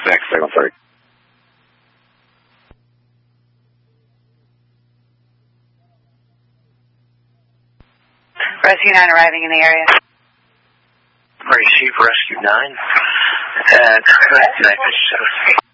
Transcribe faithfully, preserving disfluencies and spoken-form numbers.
Thanks, Signal three. Rescue nine arriving in the area. Receive Rescue nine. Uh, correct, nine fifty-seven.